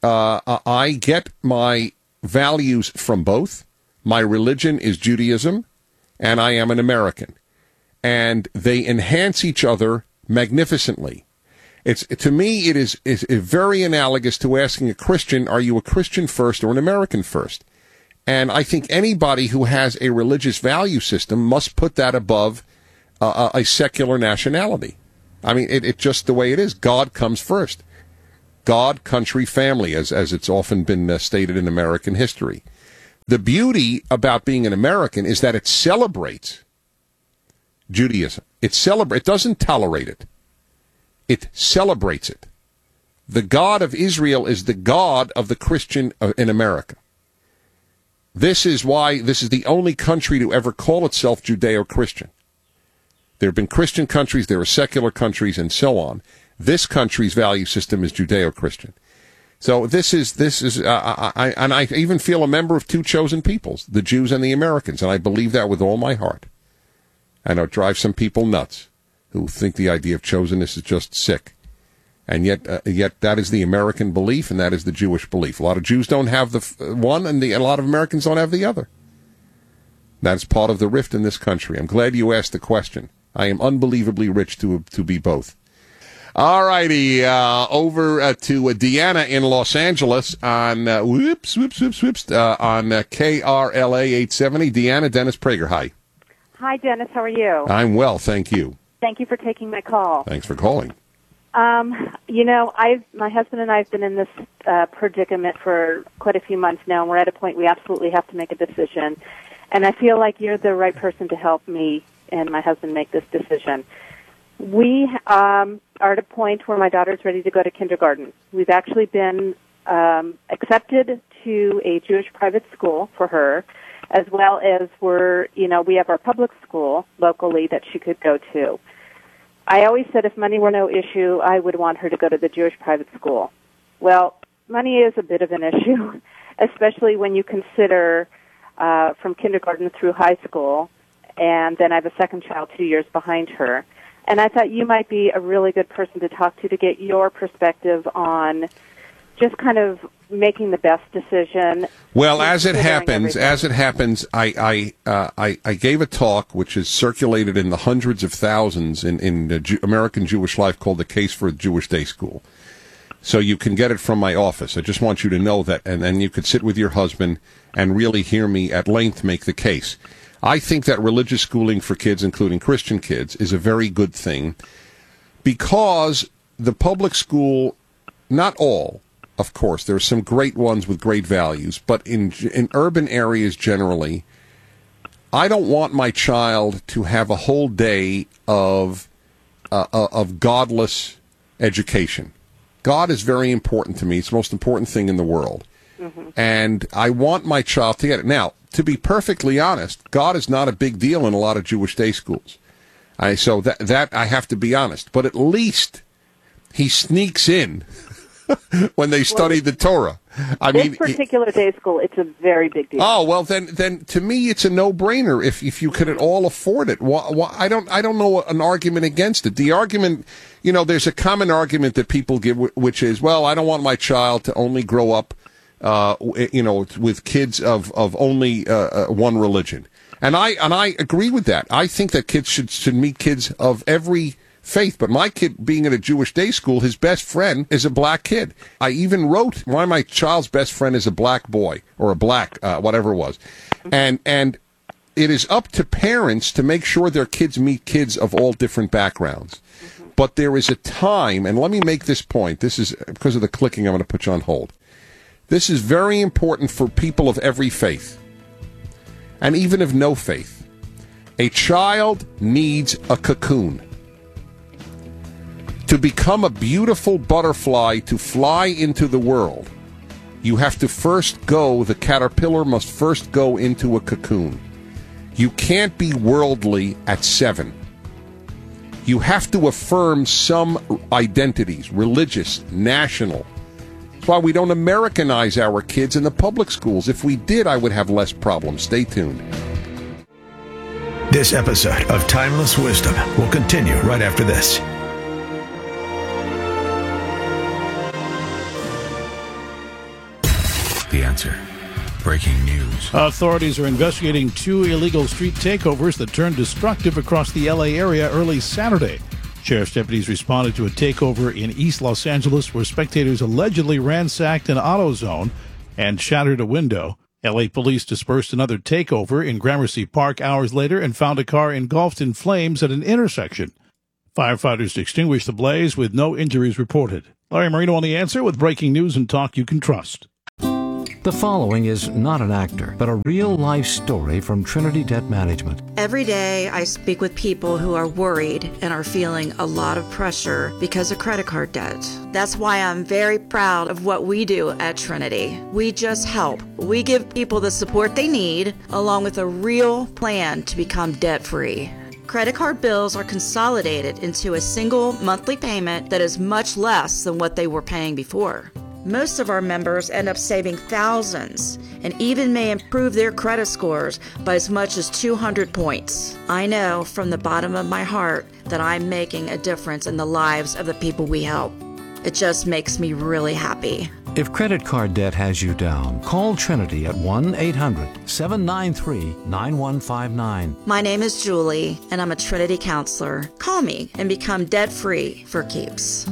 Speaker 18: get my values from both. My religion is Judaism, and I am an American. And they enhance each other magnificently. To me, it is very analogous to asking a Christian, are you a Christian first or an American first? And I think anybody who has a religious value system must put that above a secular nationality. I mean, it's just the way it is. God comes first. God, country, family, as it's often been stated in American history. The beauty about being an American is that it celebrates Judaism. It doesn't tolerate it. It celebrates it. The God of Israel is the God of the Christian in America. This is why this is the only country to ever call itself Judeo-Christian. There have been Christian countries, there are secular countries, and so on. This country's value system is Judeo-Christian. So this is, I even feel a member of two chosen peoples, the Jews and the Americans, and I believe that with all my heart. I know it drives some people nuts who think the idea of chosenness is just sick. And yet that is the American belief, and that is the Jewish belief. A lot of Jews don't have the one, and a lot of Americans don't have the other. That's part of the rift in this country. I'm glad you asked the question. I am unbelievably rich to be both. All righty, over to Deanna in Los Angeles on on KRLA 870. Deanna, Dennis Prager, hi.
Speaker 16: Hi, Dennis. How are you?
Speaker 18: I'm well, thank you.
Speaker 16: Thank you for taking my call.
Speaker 18: Thanks for calling.
Speaker 16: My husband and I have been in this predicament for quite a few months now, and we're at a point we absolutely have to make a decision. And I feel like you're the right person to help me and my husband make this decision. We are at a point where my daughter's ready to go to kindergarten. We've actually been accepted to a Jewish private school for her, as well as we have our public school locally that she could go to. I always said if money were no issue, I would want her to go to the Jewish private school. Well, money is a bit of an issue, especially when you consider from kindergarten through high school, and then I have a second child 2 years behind her. And I thought you might be a really good person to talk to get your perspective on just kind of making the best decision.
Speaker 18: Well, as it happens, I gave a talk which is circulated in the hundreds of thousands in American Jewish Life called The Case for a Jewish Day School. So you can get it from my office. I just want you to know that, and then you could sit with your husband and really hear me at length make the case. I think that religious schooling for kids, including Christian kids, is a very good thing because the public school, not all, of course, there are some great ones with great values, but in urban areas generally, I don't want my child to have a whole day of godless education. God is very important to me. It's the most important thing in the world. Mm-hmm. And I want my child to get it. Now, to be perfectly honest, God is not a big deal in a lot of Jewish day schools. So that I have to be honest. But at least he sneaks in when they study the Torah.
Speaker 16: This particular day school, it's a very big deal.
Speaker 18: Oh, well, then to me, it's a no-brainer if you could at all afford it. I don't know an argument against it. The argument, there's a common argument that people give, which is, well, I don't want my child to only grow up with kids of only one religion, and I agree with that. I think that kids should meet kids of every faith. But my kid, being at a Jewish day school, his best friend is a black kid. I even wrote why my child's best friend is a black boy or a black whatever it was, and it is up to parents to make sure their kids meet kids of all different backgrounds. But there is a time, and let me make this point. This is because of the clicking. I'm going to put you on hold. This is very important for people of every faith, and even of no faith. A child needs a cocoon. To become a beautiful butterfly, to fly into the world, you have to the caterpillar must first go into a cocoon. You can't be worldly at 7. You have to affirm some identities, religious, national. That's why we don't Americanize our kids in the public schools. If we did, I would have less problems. Stay tuned.
Speaker 4: This episode of Timeless Wisdom will continue right after this. The Answer. Breaking news.
Speaker 5: Authorities are investigating 2 illegal street takeovers that turned destructive across the L.A. area early Saturday. Sheriff's deputies responded to a takeover in East Los Angeles where spectators allegedly ransacked an AutoZone and shattered a window. L.A. police dispersed another takeover in Gramercy Park hours later and found a car engulfed in flames at an intersection. Firefighters extinguished the blaze with no injuries reported. Larry Marino on The Answer with breaking news and talk you can trust.
Speaker 6: The following is not an actor, but a real-life story from Trinity Debt Management.
Speaker 8: Every day I speak with people who are worried and are feeling a lot of pressure because of credit card debt. That's why I'm very proud of what we do at Trinity. We just help. We give people the support they need, along with a real plan to become debt-free. Credit card bills are consolidated into a single monthly payment that is much less than what they were paying before. Most of our members end up saving thousands and even may improve their credit scores by as much as 200 points. I know from the bottom of my heart that I'm making a difference in the lives of the people we help. It just makes me really happy.
Speaker 6: If credit card debt has you down, call Trinity at 1-800-793-9159.
Speaker 8: My name is Julie, and I'm a Trinity counselor. Call me and become debt-free for keeps.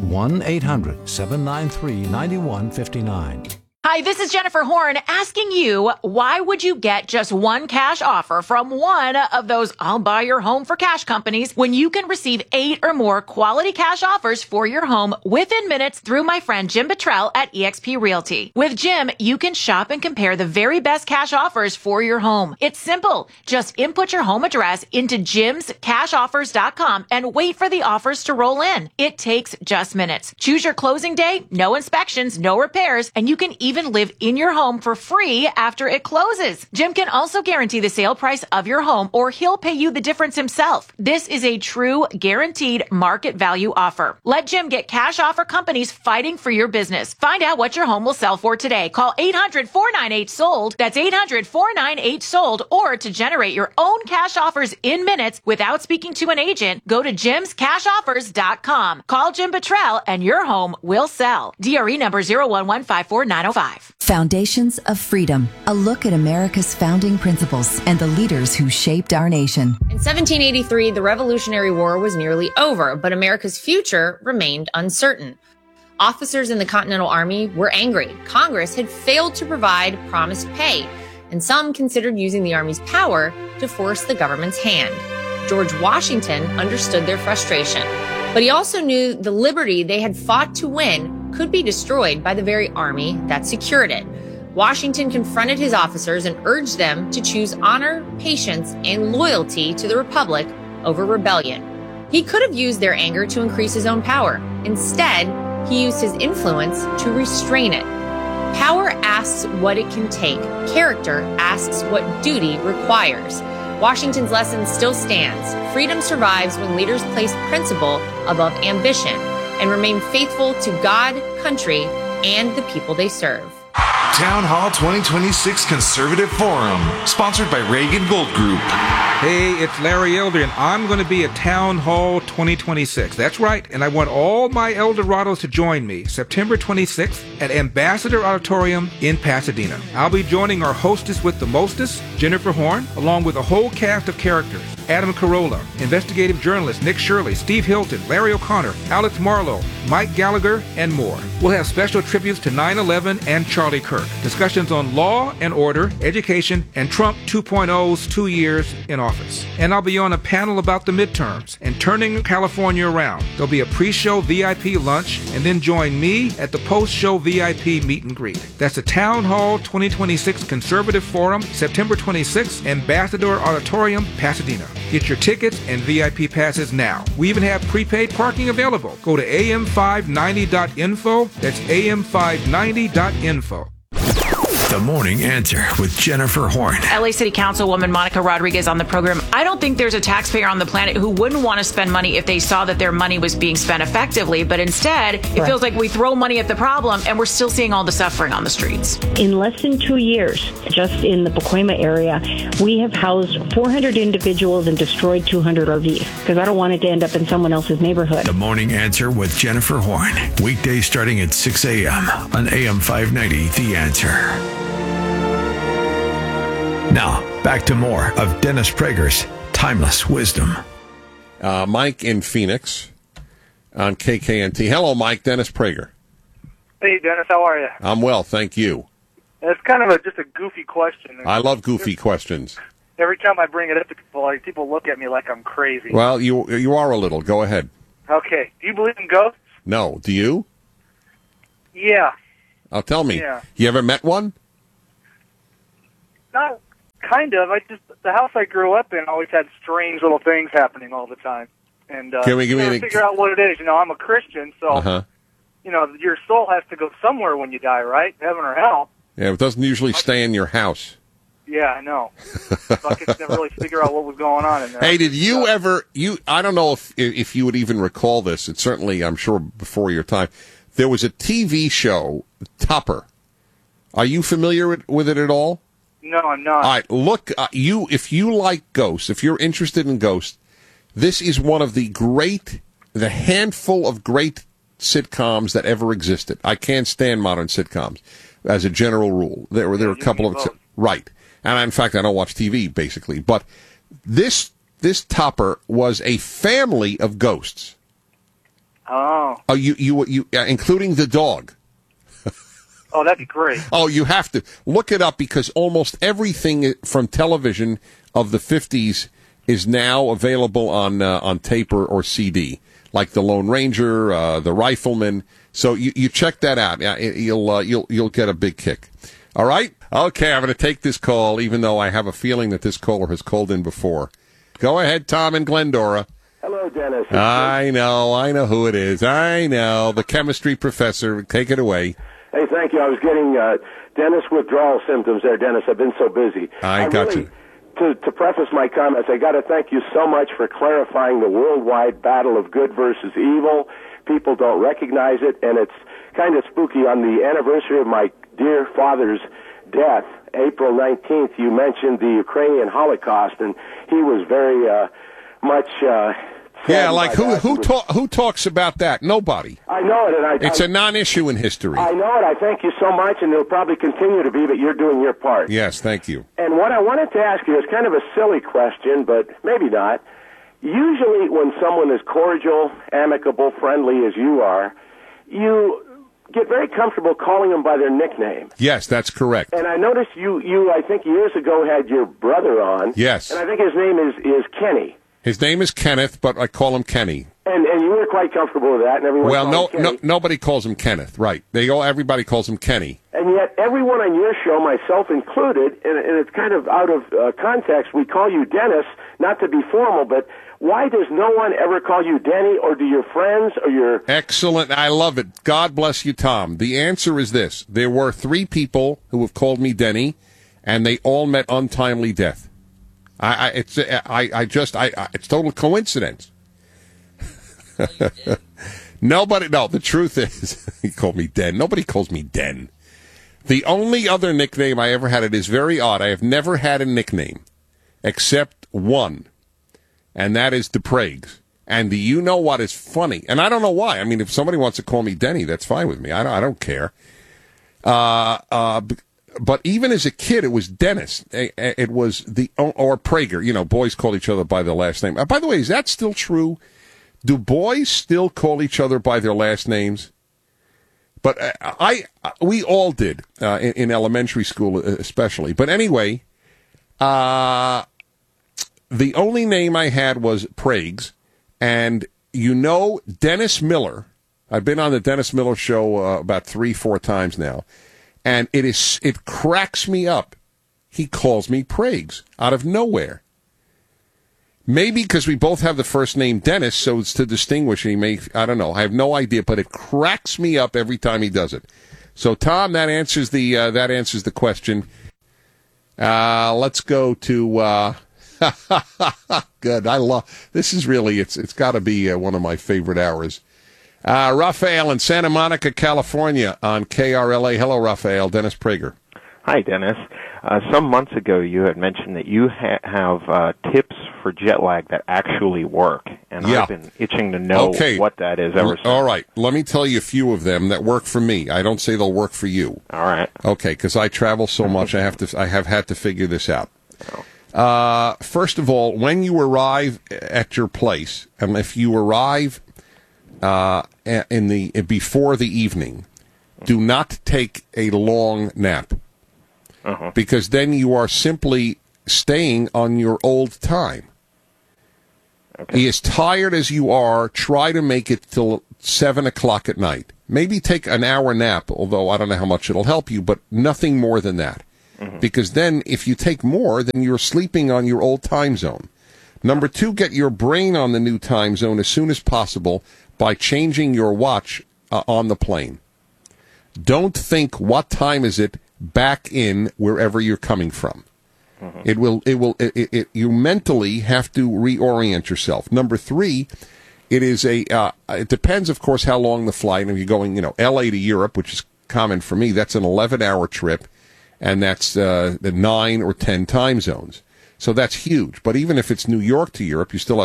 Speaker 6: 1-800-793-9159.
Speaker 7: Hi, this is Jennifer Horn asking you, why would you get just one cash offer from one of those I'll buy your home for cash companies when you can receive 8 or more quality cash offers for your home within minutes through my friend Jim Bottrell at eXp Realty. With Jim, you can shop and compare the very best cash offers for your home. It's simple. Just input your home address into jimscashoffers.com and wait for the offers to roll in. It takes just minutes. Choose your closing day, no inspections, no repairs, and you can even live in your home for free after it closes. Jim can also guarantee the sale price of your home, or he'll pay you the difference himself. This is a true guaranteed market value offer. Let Jim get cash offer companies fighting for your business. Find out what your home will sell for today. Call 800-498-SOLD. That's 800-498-SOLD. Or to generate your own cash offers in minutes without speaking to an agent, go to jimscashoffers.com. Call Jim Bottrell and your home will sell. DRE number 0115490.
Speaker 9: Foundations of Freedom, a look at America's founding principles and the leaders who shaped our nation.
Speaker 10: In 1783, the Revolutionary War was nearly over, but America's future remained uncertain. Officers in the Continental Army were angry. Congress had failed to provide promised pay, and some considered using the Army's power to force the government's hand. George Washington understood their frustration, but he also knew the liberty they had fought to win could be destroyed by the very army that secured it. Washington confronted his officers and urged them to choose honor, patience, and loyalty to the Republic over rebellion. He could have used their anger to increase his own power. Instead, he used his influence to restrain it. Power asks what it can take. Character asks what duty requires. Washington's lesson still stands. Freedom survives when leaders place principle above ambition and remain faithful to God, country, and the people they serve.
Speaker 3: Town Hall 2026 Conservative Forum, sponsored by Reagan Gold Group.
Speaker 11: Hey, it's Larry Elder, and I'm going to be at Town Hall 2026. That's right, and I want all my Eldorados to join me September 26th at Ambassador Auditorium in Pasadena. I'll be joining our hostess with the mostest, Jennifer Horn, along with a whole cast of characters. Adam Carolla, investigative journalist Nick Shirley, Steve Hilton, Larry O'Connor, Alex Marlowe, Mike Gallagher, and more. We'll have special tributes to 9/11 and Charlie Kirk, discussions on law and order, education, and Trump 2.0's 2 years in office. And I'll be on a panel about the midterms and turning California around. There'll be a pre-show VIP lunch, and then join me at the post-show VIP meet and greet. That's the Town Hall 2026 Conservative Forum, September 26th, Ambassador Auditorium, Pasadena. Get your tickets and VIP passes now. We even have prepaid parking available. Go to am590.info. That's am590.info.
Speaker 4: The Morning Answer with Jennifer Horn.
Speaker 7: LA City Councilwoman Monica Rodriguez on the program. I don't think there's a taxpayer on the planet who wouldn't want to spend money if they saw that their money was being spent effectively. But instead, it feels like we throw money at the problem and we're still seeing all the suffering on the streets.
Speaker 26: In less than 2 years, just in the Pacoima area, we have housed 400 individuals and destroyed 200 RVs because I don't want it to end up in someone else's neighborhood.
Speaker 4: The Morning Answer with Jennifer Horn. Weekdays starting at 6 a.m. on AM 590, The Answer. Now, back to more of Dennis Prager's Timeless Wisdom.
Speaker 18: Mike in Phoenix on KKNT. Hello, Mike. Dennis Prager.
Speaker 27: Hey, Dennis. How are you?
Speaker 18: I'm well, thank you.
Speaker 27: It's kind of just a goofy question.
Speaker 18: I love goofy questions.
Speaker 27: Every time I bring it up to people, people look at me like I'm crazy.
Speaker 18: Well, you are a little. Go ahead.
Speaker 27: Okay. Do you believe in ghosts?
Speaker 18: No. Do you?
Speaker 27: Yeah.
Speaker 18: Oh, tell me.
Speaker 27: Yeah.
Speaker 18: You ever met one?
Speaker 27: Not kind of. The house I grew up in always had strange little things happening all the time. And
Speaker 18: Can we give me
Speaker 27: figure out what it is. I'm a Christian, so your soul has to go somewhere when you die, right? Heaven or hell.
Speaker 18: Yeah, it doesn't usually stay in your house.
Speaker 27: Yeah, I know. So I could never really figure out what was going on in there.
Speaker 18: Hey, did you ever? I don't know if you would even recall this. It's certainly, I'm sure, before your time. There was a TV show, Topper. Are you familiar with it at all?
Speaker 27: No, I'm not.
Speaker 18: All right, look, if you like ghosts, if you're interested in ghosts, this is one of the handful of great sitcoms that ever existed. I can't stand modern sitcoms as a general rule. There were a couple of right, and in fact, I don't watch TV basically. But this Topper was a family of ghosts.
Speaker 27: Oh.
Speaker 18: Oh, you including the dog.
Speaker 27: Oh, that'd be great.
Speaker 18: Oh, you have to look it up because almost everything from television of the 50s is now available on tape or CD, like the Lone Ranger, the Rifleman. So you check that out. You'll get a big kick. All right. Okay, I'm going to take this call, even though I have a feeling that this caller has called in before. Go ahead, Tom in Glendora.
Speaker 1: Hello, Dennis.
Speaker 18: I know who it is. I know the chemistry professor. Take it away.
Speaker 1: Hey, thank you. I was getting Dennis withdrawal symptoms there, Dennis. I've been so busy.
Speaker 18: I got you.
Speaker 1: To preface my comments, I got to thank you so much for clarifying the worldwide battle of good versus evil. People don't recognize it, and it's kind of spooky. On the anniversary of my dear father's death, April 19th, you mentioned the Ukrainian Holocaust, and he was very much...
Speaker 18: Yeah, like who talks about that? Nobody.
Speaker 1: I know it, and
Speaker 18: it's a non-issue in history.
Speaker 1: I know it. I thank you so much, and it'll probably continue to be, but you're doing your part.
Speaker 18: Yes, thank you.
Speaker 1: And what I wanted to ask you is kind of a silly question, but maybe not. Usually when someone is cordial, amicable, friendly as you are, you get very comfortable calling them by their nickname.
Speaker 18: Yes, that's correct.
Speaker 1: And I noticed you I think years ago had your brother on.
Speaker 18: Yes.
Speaker 1: And I think his name is Kenny.
Speaker 18: His name is Kenneth, but I call him Kenny.
Speaker 1: And you were quite comfortable with that, and everyone called him Kenny.
Speaker 18: Nobody calls him Kenneth, right? Everybody calls him Kenny.
Speaker 1: And yet everyone on your show, myself included, and it's kind of out of context, we call you Dennis, not to be formal, but why does no one ever call you Denny, or do your friends or your...
Speaker 18: Excellent. I love it. God bless you, Tom. The answer is this. There were 3 people who have called me Denny, and they all met untimely death. It's total coincidence. The truth is, he called me Den. Nobody calls me Den. The only other nickname I ever had, it is very odd. I have never had a nickname except one, and that is DePragues. And you know what is funny? And I don't know why. I mean, if somebody wants to call me Denny, that's fine with me. I don't care. But even as a kid, it was Dennis. It was or Prager. Boys call each other by their last name. By the way, is that still true? Do boys still call each other by their last names? But we all did in elementary school, especially. But anyway, the only name I had was Pragues, and Dennis Miller. I've been on the Dennis Miller show about 3-4 times now. And it cracks me up. He calls me Pragues out of nowhere. Maybe because we both have the first name Dennis, so it's to distinguish. I don't know. I have no idea, but it cracks me up every time he does it. So, Tom, that answers the question. Let's go to. Good. This is really. It's got to be one of my favorite hours. Raphael in Santa Monica, California on KRLA. Hello, Raphael. Dennis Prager.
Speaker 12: Hi, Dennis. Some months ago, you had mentioned that you have tips for jet lag that actually work, and I've been itching to know what that is ever since.
Speaker 18: All right. Let me tell you a few of them that work for me. I don't say they'll work for you.
Speaker 12: All right.
Speaker 18: Okay, because I travel so much, I have had to figure this out. First of all, when you arrive at your place, and if you arrive before the evening, do not take a long nap, because then you are simply staying on your old time. Be as tired as you are, try to make it till 7 o'clock at night. maybe take an hour nap, although I don't know how much it'll help you, but nothing more than that. Because then if you take more, then you're sleeping on your old time zone. Number 2, get your brain on the new time zone as soon as possible by changing your watch on the plane. Don't think, what time is it, back in wherever you're coming from. You mentally have to reorient yourself. Number 3, it depends, of course, how long the flight. If you're going, LA to Europe, which is common for me, that's an 11-hour trip, and that's the 9 or 10 time zones. So that's huge. But even if it's New York to Europe, you still have